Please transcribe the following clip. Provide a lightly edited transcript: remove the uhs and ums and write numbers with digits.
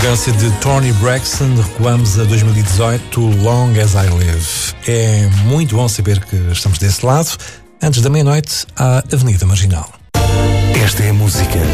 Gância de Toni Braxton, recuamos a 2018, Long as I Live. É muito bom saber que estamos desse lado. Antes da meia-noite, à Avenida Marginal. Esta é a música